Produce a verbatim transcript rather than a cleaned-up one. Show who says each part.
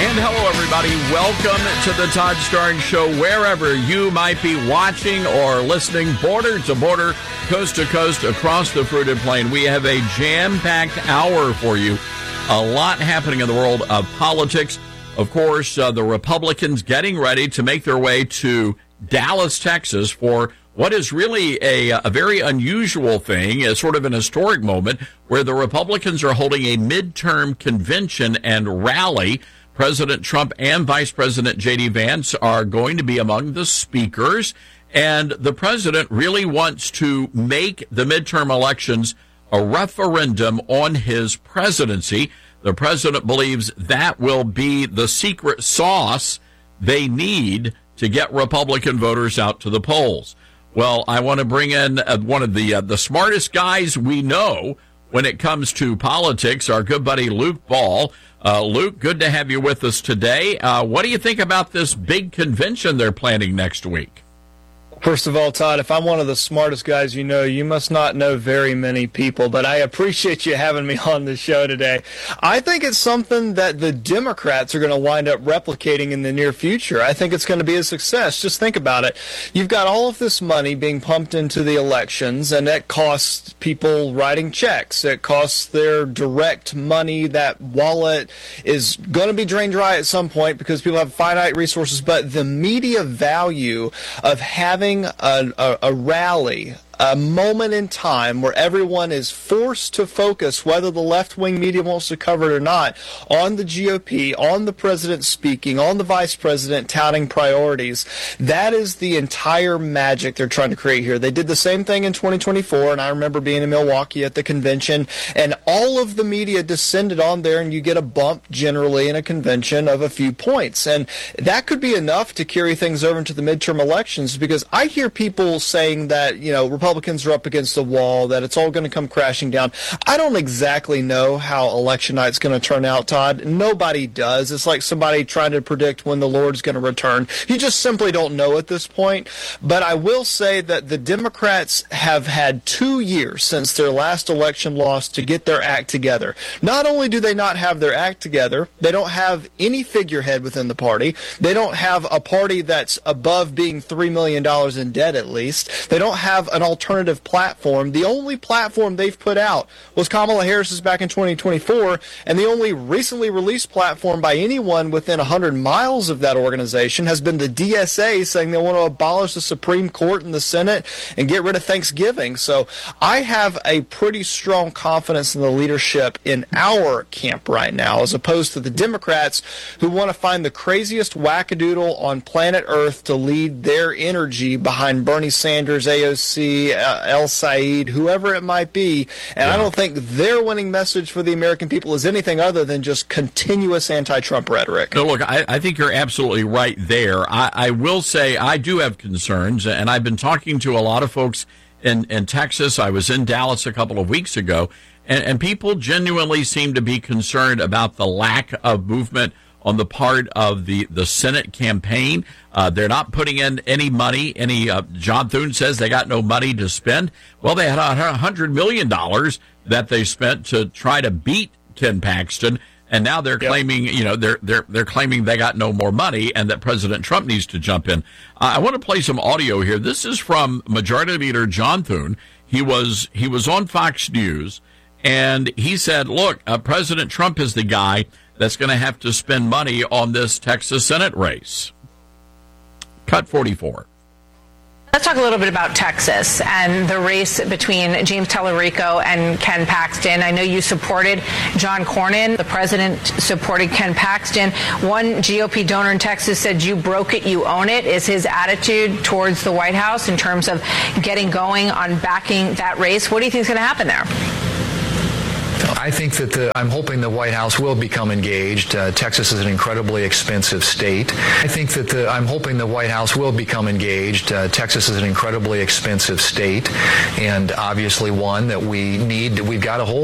Speaker 1: And hello, everybody. Welcome to the Todd Starnes Show, wherever you might be watching or listening, border to border, coast to coast, across the fruited plain. We have a jam-packed hour for you. A lot happening in the world of politics. Of course, uh, the Republicans getting ready to make their way to Dallas, Texas, for what is really a, a very unusual thing, a sort of an historic moment, where the Republicans are holding a midterm convention and rally. President Trump and Vice President J D. Vance are going to be among the speakers, and the president really wants to make the midterm elections a referendum on his presidency. The president believes that will be the secret sauce they need to get Republican voters out to the polls. Well, I want to bring in uh, one of the uh, the smartest guys we know when it comes to politics, our good buddy Luke Ball. Uh, Luke, good to have you with us today. Uh, what do you think about this big convention they're planning next week?
Speaker 2: First of all, Todd, if I'm one of the smartest guys you know, you must not know very many people, but I appreciate you having me on the show today. I think it's something that the Democrats are going to wind up replicating in the near future. I think it's going to be a success. Just think about it. You've got all of this money being pumped into the elections, and that costs people writing checks. It costs their direct money. That wallet is going to be drained dry at some point because people have finite resources, but the media value of having A, a, a rally, a moment in time where everyone is forced to focus, whether the left-wing media wants to cover it or not, on the G O P, on the president speaking, on the vice president touting priorities. That is the entire magic they're trying to create here. They did the same thing in twenty twenty-four, and I remember being in Milwaukee at the convention, and all of the media descended on there, and you get a bump generally in a convention of a few points. And that could be enough to carry things over into the midterm elections, because I hear people saying that, you know, Republicans are up against the wall, that it's all going to come crashing down. I don't exactly know how election night's going to turn out, Todd. Nobody does. It's like somebody trying to predict when the Lord's going to return. You just simply don't know at this point. But I will say that the Democrats have had two years since their last election loss to get their act together. Not only do they not have their act together, they don't have any figurehead within the party. They don't have a party that's above being three million dollars in debt, at least. They don't have an alternative platform. The only platform they've put out was Kamala Harris's back in twenty twenty-four, and the only recently released platform by anyone within one hundred miles of that organization has been the D S A, saying they want to abolish the Supreme Court and the Senate and get rid of Thanksgiving. So I have a pretty strong confidence in the leadership in our camp right now, as opposed to the Democrats, who want to find the craziest wackadoodle on planet Earth to lead their energy behind Bernie Sanders, A O C, uh, El Said, whoever it might be. And yeah. I don't think their winning message for the American people is anything other than just continuous anti-Trump rhetoric.
Speaker 1: No, look, I, I think you're absolutely right there. I, I will say I do have concerns, and I've been talking to a lot of folks in, in Texas. I was in Dallas a couple of weeks ago, and, and people genuinely seem to be concerned about the lack of movement on the part of the, the Senate campaign. Uh, they're not putting in any money. Any uh, John Thune says they got no money to spend. Well, they had one hundred million dollars that they spent to try to beat Ken Paxton, and now they're yep. claiming, you know, they're they're they're claiming they got no more money and that President Trump needs to jump in. Uh, I want to play some audio here. This is from Majority Leader John Thune. He was he was on Fox News, and he said, "Look, uh, President Trump is the guy that's going to have to spend money on this Texas Senate race." Cut forty-four.
Speaker 3: Let's talk a little bit about Texas and the race between James Tallarico and Ken Paxton. I know you supported John Cornyn. The president supported Ken Paxton. One G O P donor in Texas said, "You broke it, you own it." Is his attitude towards the White House in terms of getting going on backing that race? What do you think is going to happen there?
Speaker 4: I think that the, I'm hoping the White House will become engaged. Uh, Texas is an incredibly expensive state. I think that the, I'm hoping the White House will become engaged. Uh, Texas is an incredibly expensive state, and obviously one that we need. We've got to hold.